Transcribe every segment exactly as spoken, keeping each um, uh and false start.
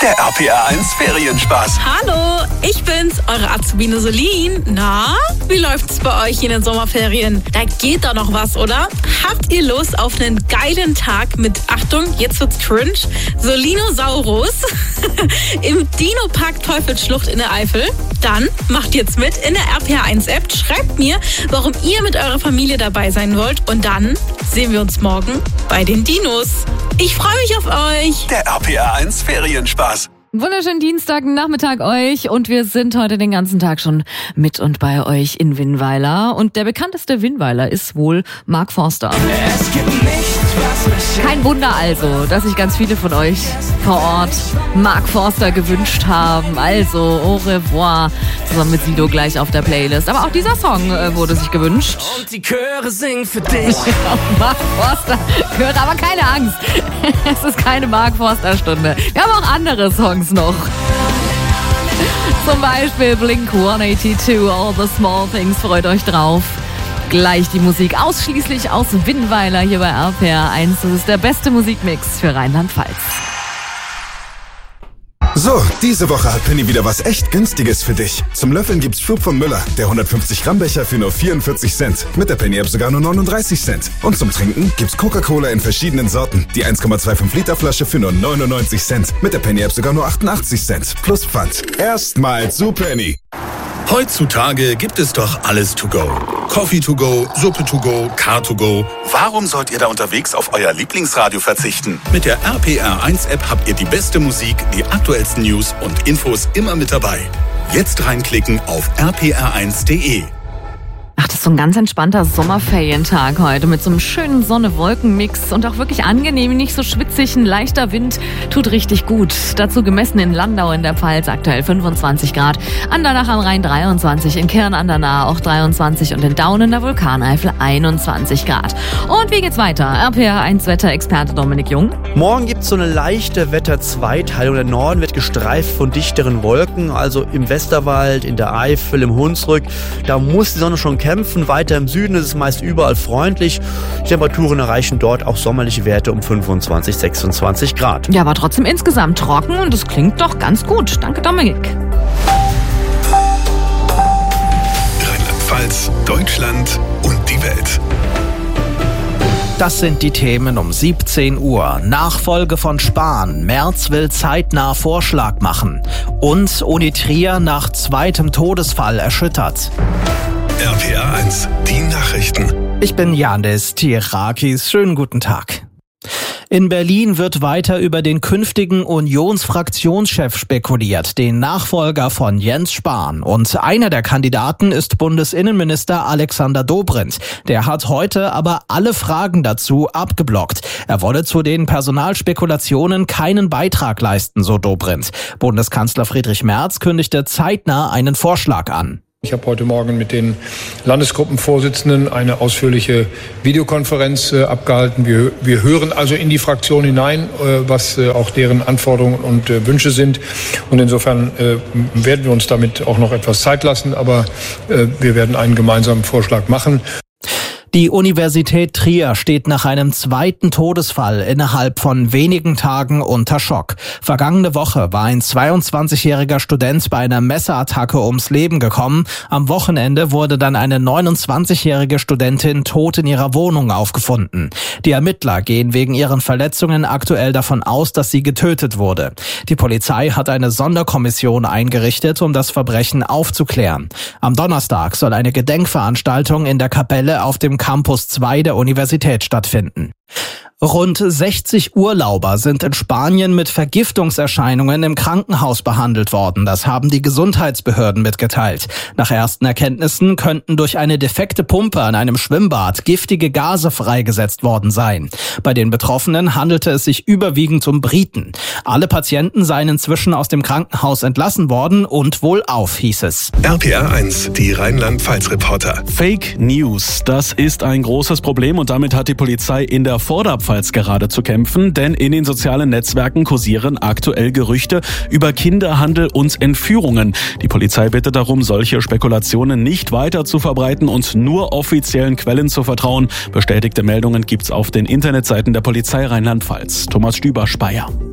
Der R P R eins Ferienspaß. Hallo, ich bin's, eure Azubine Solin. Na, wie läuft's bei euch in den Sommerferien? Da geht doch noch was, oder? Habt ihr Lust auf einen geilen Tag mit, Achtung, jetzt wird's cringe, Solinosaurus im Dino-Park Teufelsschlucht in der Eifel? Dann macht jetzt mit in der R P R eins App, schreibt mir, warum ihr mit eurer Familie dabei sein wollt und dann sehen wir uns morgen bei den Dinos. Ich freue mich auf euch. Der R P R eins Ferienspaß. Wunderschönen Dienstagnachmittag euch und wir sind heute den ganzen Tag schon mit und bei euch in Winnweiler und der bekannteste Winnweiler ist wohl Mark Forster. Es gibt nichts, was mich Kein Wunder also, dass sich ganz viele von euch vor Ort Mark Forster gewünscht haben. Also au revoir zusammen mit Sido gleich auf der Playlist. Aber auch dieser Song äh, wurde sich gewünscht. und die Chöre singen für dich. Mark Forster gehört, aber keine Angst. Es ist keine Mark Forster Stunde. Wir haben auch andere Songs noch. Zum Beispiel Blink hundertzweiundachtzig, All the Small Things. Freut euch drauf. Gleich die Musik ausschließlich aus Winnweiler hier bei R P R eins. Das ist der beste Musikmix für Rheinland-Pfalz. So, diese Woche hat Penny wieder was echt Günstiges für dich. Zum Löffeln gibt's Schub von Müller, der hundertfünfzig Gramm Becher für nur vierundvierzig Cent. Mit der Penny App sogar nur neununddreißig Cent. Und zum Trinken gibt's Coca-Cola in verschiedenen Sorten. Die eins Komma fünfundzwanzig Liter Flasche für nur neunundneunzig Cent. Mit der Penny App sogar nur achtundachtzig Cent. Plus Pfand. Erstmal zu Penny. Heutzutage gibt es doch alles to go. Coffee to go, Suppe to go, Car to go. Warum sollt ihr da unterwegs auf euer Lieblingsradio verzichten? Mit der R P R eins App habt ihr die beste Musik, die aktuellsten News und Infos immer mit dabei. Jetzt reinklicken auf r p r eins punkt d e. Ach, das ist so ein ganz entspannter Sommerferientag heute mit so einem schönen Sonne-Wolken-Mix und auch wirklich angenehm, nicht so schwitzig, ein leichter Wind, tut richtig gut. Dazu gemessen in Landau in der Pfalz aktuell fünfundzwanzig Grad, Andernach am Rhein dreiundzwanzig, in Kirn an der Nahe auch dreiundzwanzig und in Daun in der Vulkaneifel einundzwanzig Grad. Und wie geht's weiter? R P R eins Wetterexperte Dominik Jung. Morgen gibt es so eine leichte Wetterzweiteilung. Der Norden wird gestreift von dichteren Wolken, also im Westerwald, in der Eifel, im Hunsrück. Da muss die Sonne schon kämpfen. Weiter im Süden ist es meist überall freundlich. Die Temperaturen erreichen dort auch sommerliche Werte um fünfundzwanzig, sechsundzwanzig Grad. Ja, aber trotzdem insgesamt trocken und es klingt doch ganz gut. Danke, Dominik. Rheinland-Pfalz, Deutschland und die Welt. Das sind die Themen um siebzehn Uhr. Nachfolge von Spahn. Merz will zeitnah Vorschlag machen. Und Uni Trier nach zweitem Todesfall erschüttert. R P R eins, die Nachrichten. Ich bin Janis Tirakis. Schönen guten Tag. In Berlin wird weiter über den künftigen Unionsfraktionschef spekuliert, den Nachfolger von Jens Spahn. Und einer der Kandidaten ist Bundesinnenminister Alexander Dobrindt. Der hat heute aber alle Fragen dazu abgeblockt. Er wolle zu den Personalspekulationen keinen Beitrag leisten, so Dobrindt. Bundeskanzler Friedrich Merz kündigte zeitnah einen Vorschlag an. Ich habe heute Morgen mit den Landesgruppenvorsitzenden eine ausführliche Videokonferenz äh, abgehalten. Wir, wir hören also in die Fraktion hinein, äh, was äh, auch deren Anforderungen und äh, Wünsche sind. Und insofern äh, werden wir uns damit auch noch etwas Zeit lassen. Aber äh, wir werden einen gemeinsamen Vorschlag machen. Die Universität Trier steht nach einem zweiten Todesfall innerhalb von wenigen Tagen unter Schock. Vergangene Woche war ein zweiundzwanzigjähriger Student bei einer Messerattacke ums Leben gekommen. Am Wochenende wurde dann eine neunundzwanzigjährige Studentin tot in ihrer Wohnung aufgefunden. Die Ermittler gehen wegen ihren Verletzungen aktuell davon aus, dass sie getötet wurde. Die Polizei hat eine Sonderkommission eingerichtet, um das Verbrechen aufzuklären. Am Donnerstag soll eine Gedenkveranstaltung in der Kapelle auf dem Campus zwei der Universität stattfinden. Rund sechzig Urlauber sind in Spanien mit Vergiftungserscheinungen im Krankenhaus behandelt worden. Das haben die Gesundheitsbehörden mitgeteilt. Nach ersten Erkenntnissen könnten durch eine defekte Pumpe an einem Schwimmbad giftige Gase freigesetzt worden sein. Bei den Betroffenen handelte es sich überwiegend um Briten. Alle Patienten seien inzwischen aus dem Krankenhaus entlassen worden und wohlauf, hieß es. R P R eins, die Rheinland-Pfalz-Reporter. Fake News, das ist ein großes Problem und damit hat die Polizei in der Vorderpfalz gerade zu kämpfen, denn in den sozialen Netzwerken kursieren aktuell Gerüchte über Kinderhandel und Entführungen. Die Polizei bittet darum, solche Spekulationen nicht weiter zu verbreiten und nur offiziellen Quellen zu vertrauen. Bestätigte Meldungen gibt's auf den Internetseiten der Polizei Rheinland-Pfalz. Thomas Stüber-Speyer.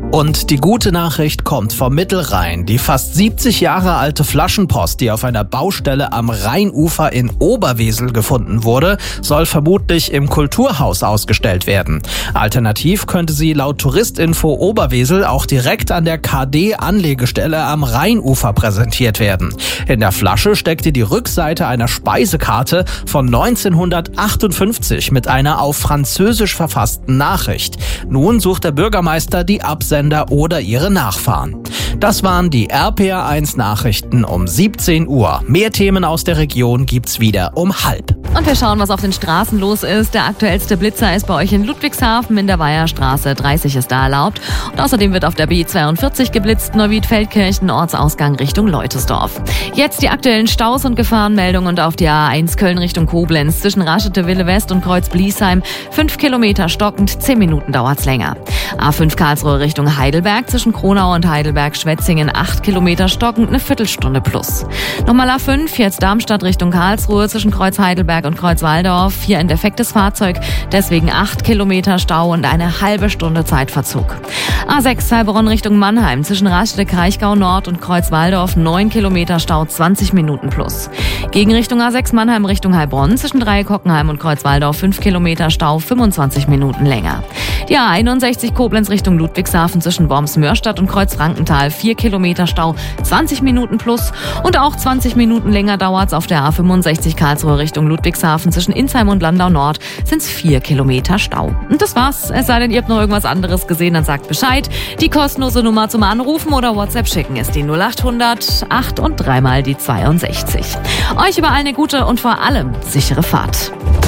Und die gute Nachricht kommt vom Mittelrhein. Die fast siebzig Jahre alte Flaschenpost, die auf einer Baustelle am Rheinufer in Oberwesel gefunden wurde, soll vermutlich im Kulturhaus ausgestellt werden. Alternativ könnte sie laut Touristinfo Oberwesel auch direkt an der K D-Anlegestelle am Rheinufer präsentiert werden. In der Flasche steckte die Rückseite einer Speisekarte von neunzehnhundertachtundfünfzig mit einer auf Französisch verfassten Nachricht. Nun sucht der Bürgermeister die Absender oder ihre Nachfahren. Das waren die R P R eins Nachrichten um siebzehn Uhr. Mehr Themen aus der Region gibt's wieder um halb. Und wir schauen, was auf den Straßen los ist. Der aktuellste Blitzer ist bei euch in Ludwigshafen in der Weiherstraße. dreißig ist da erlaubt. Und außerdem wird auf der B zweiundvierzig geblitzt, Neuwied-Feldkirchen, Ortsausgang Richtung Leutesdorf. Jetzt die aktuellen Staus und Gefahrenmeldungen und auf die A eins Köln Richtung Koblenz zwischen Raschete-Wille West und Kreuz-Bliesheim. Fünf Kilometer stockend, zehn Minuten dauert's länger. A fünf Karlsruhe Richtung Heidelberg zwischen Kronau und Heidelberg-Schwetzingen. acht Kilometer stockend, eine Viertelstunde plus. Nochmal A fünf, jetzt Darmstadt Richtung Karlsruhe zwischen Kreuz Heidelberg und Kreuz Waldorf. Hier ein defektes Fahrzeug, deswegen acht Kilometer Stau und eine halbe Stunde Zeitverzug. A sechs Heilbronn Richtung Mannheim zwischen Raschede, Kraichgau Nord und Kreuz Waldorf. neun Kilometer Stau, zwanzig Minuten plus. Gegenrichtung A sechs Mannheim Richtung Heilbronn zwischen Dreieck Hockenheim und Kreuz Waldorf. fünf Kilometer Stau, fünfundzwanzig Minuten länger. Die A einundsechzig Koblenz Richtung Ludwigshafen zwischen Worms-Mörstadt und Kreuz Frankenthal. vier Kilometer Stau, zwanzig Minuten plus. Und auch zwanzig Minuten länger dauert's auf der A fünfundsechzig Karlsruhe Richtung Ludwigshafen zwischen Insheim und Landau Nord sind's vier Kilometer Stau. Und das war's. Es sei denn, ihr habt noch irgendwas anderes gesehen, dann sagt Bescheid. Die kostenlose Nummer zum Anrufen oder WhatsApp schicken ist die null achthundert acht und dreimal die zweiundsechzig. Euch überall eine gute und vor allem sichere Fahrt.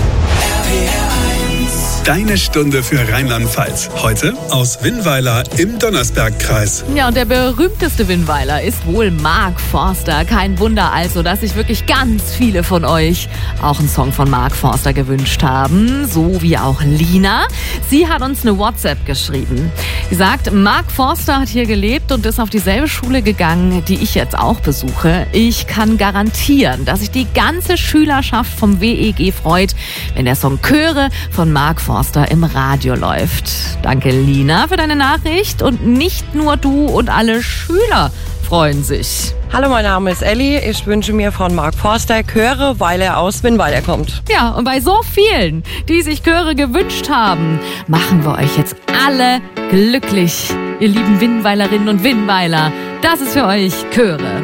Deine Stunde für Rheinland-Pfalz. Heute aus Winnweiler im Donnersbergkreis. Ja, und der berühmteste Winnweiler ist wohl Mark Forster. Kein Wunder also, dass sich wirklich ganz viele von euch auch einen Song von Mark Forster gewünscht haben. So wie auch Lina. Sie hat uns eine WhatsApp geschrieben. Sie sagt, Mark Forster hat hier gelebt und ist auf dieselbe Schule gegangen, die ich jetzt auch besuche. Ich kann garantieren, dass sich die ganze Schülerschaft vom W E G freut, wenn der Song Chöre von Mark Forster im Radio läuft. Danke, Lina, für deine Nachricht. Und nicht nur du und alle Schüler freuen sich. Hallo, mein Name ist Elli. Ich wünsche mir von Mark Forster Chöre, weil er aus Winnweiler kommt. Ja, und bei so vielen, die sich Chöre gewünscht haben, machen wir euch jetzt alle glücklich. Ihr lieben Winnweilerinnen und Winnweiler, das ist für euch Chöre